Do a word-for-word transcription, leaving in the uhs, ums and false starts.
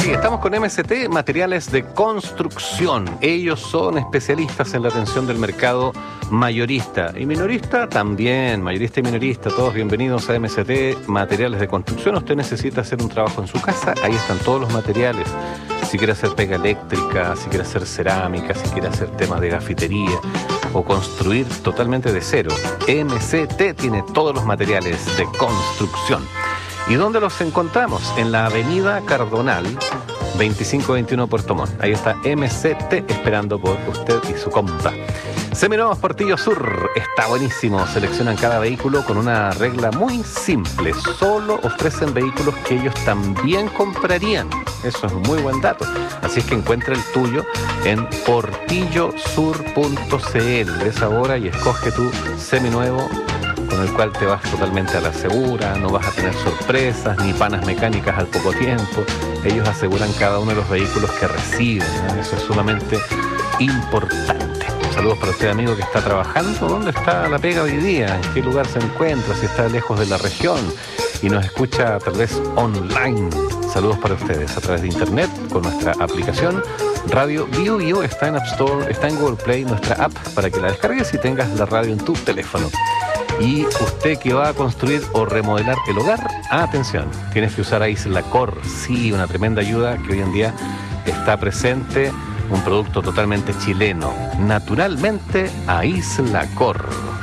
Sí, estamos con M S T, Materiales de Construcción. Ellos son especialistas en la atención del mercado mayorista y minorista también. Mayorista y minorista, todos bienvenidos a M S T, Materiales de Construcción. Usted necesita hacer un trabajo en su casa, ahí están todos los materiales. Si quiere hacer pega eléctrica, si quiere hacer cerámica, si quiere hacer temas de gafitería o construir totalmente de cero, M S T tiene todos los materiales de construcción. ¿Y dónde los encontramos? En la avenida Cardonal, veinticinco veintiuno Puerto Montt. Ahí está M S T esperando por usted y su compra. Seminuevos Portillo Sur, está buenísimo. Seleccionan cada vehículo con una regla muy simple. Solo ofrecen vehículos que ellos también comprarían. Eso es un muy buen dato. Así es que encuentra el tuyo en portillo sur punto c l. Ves ahora y escoge tu seminuevo, con el cual te vas totalmente a la segura, no vas a tener sorpresas ni panas mecánicas al poco tiempo. Ellos aseguran cada uno de los vehículos que reciben, ¿no? Eso es sumamente importante. Saludos para usted, amigo, que está trabajando. ¿Dónde está la pega hoy día? ¿En qué lugar se encuentra? Si está lejos de la región y nos escucha tal vez online. Saludos para ustedes a través de internet con nuestra aplicación Radio Bio Bio. Está en App Store, está en Google Play, nuestra app, para que la descargues y tengas la radio en tu teléfono. Y usted que va a construir o remodelar el hogar, atención, tienes que usar Aislacor. Sí, una tremenda ayuda que hoy en día está presente, un producto totalmente chileno. Naturalmente, Aislacor.